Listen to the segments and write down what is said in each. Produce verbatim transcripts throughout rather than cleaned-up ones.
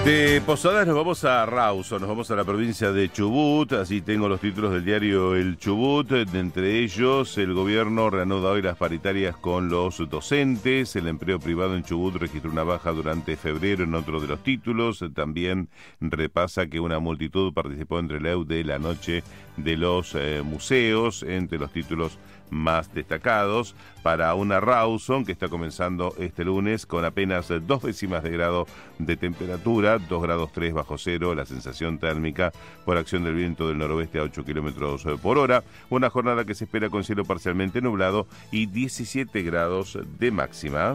De Posadas nos vamos a Rawson, nos vamos a la provincia de Chubut, así tengo los títulos del diario El Chubut, de entre ellos el gobierno reanuda hoy las paritarias con los docentes, el empleo privado en Chubut registró una baja durante febrero en otro de los títulos, también repasa que una multitud participó entre el E U de la noche de los eh, museos, entre los títulos más destacados, para una Rawson que está comenzando este lunes con apenas dos décimas de grado de temperatura, dos grados tres bajo cero, la sensación térmica por acción del viento del noroeste a ocho kilómetros por hora, una jornada que se espera con cielo parcialmente nublado y diecisiete grados de máxima.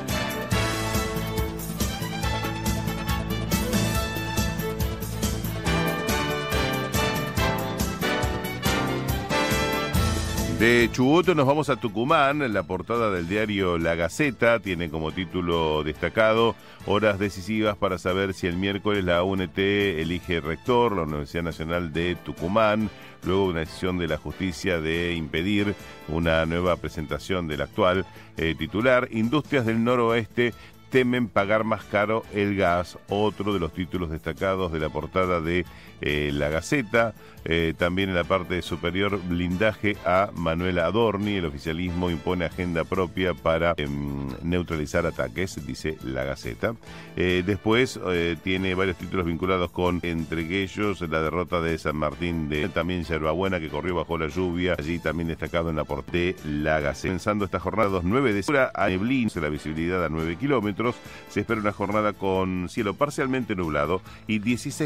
De Chubut nos vamos a Tucumán. La portada del diario La Gaceta tiene como título destacado: horas decisivas para saber si el miércoles la U N T elige rector, la Universidad Nacional de Tucumán, luego de una decisión de la justicia de impedir una nueva presentación del actual eh, titular. Industrias del noroeste temen pagar más caro el gas, otro de los títulos destacados de la portada de eh, La Gaceta. Eh, también en la parte superior, blindaje a Manuela Adorni, el oficialismo impone agenda propia para eh, neutralizar ataques, dice La Gaceta. Eh, después eh, tiene varios títulos vinculados con, entre ellos, la derrota de San Martín de también Yerbabuena, que corrió bajo la lluvia, allí también destacado en la portada de La Gaceta. Pensando esta jornada, dos nueve de hora a neblina, la visibilidad a nueve kilómetros, se espera una jornada con cielo parcialmente nublado y dieciséis